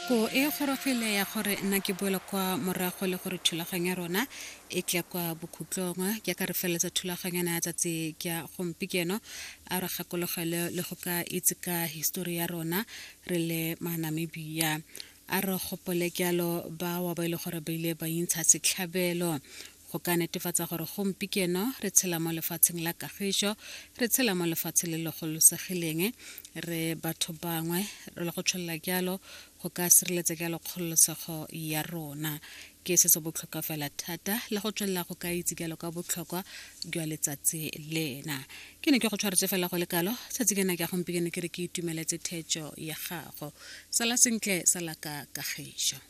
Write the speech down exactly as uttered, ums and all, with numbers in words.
nako e gorogile ya gore nna ke boela kwa morago le gore thulaganya rona e tla kwa bokhutlong ke ka re feletsa thulaganyana ya tsatsi ke gompikeno a re gakologele le go ka itse ka history ya rona re le maNamibia a re gopole kyalo ba wa ba ile gore ba ile ba intsha setlhabelo go ka netefatsa gore gompikeno re tshela mo lefatsheng la kagišo re tshela mo lefatsheng le le golosegileng re batho bangwe re le go tshwella kyalo go ka sireletsa kyalo kgolosego ya rona ke se se botlhokwa fela thata le go tswella go ka itse kyalo ka botlhokwa jwa letsatsi lena ke ne ke go tshwaretse fela go le kalo tsatsi ke na ke gompikeno ke re ke itumeletse thetso ya gago sala sentle sala ka kagišo.